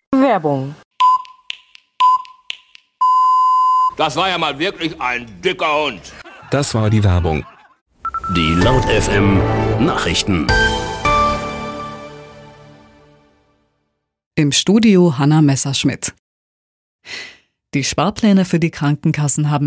Werbung. Das war ja mal wirklich ein dicker Hund. Das war die Werbung. Die Laut FM Nachrichten. Im Studio Hanna Messerschmidt. Die Sparpläne für die Krankenkassen haben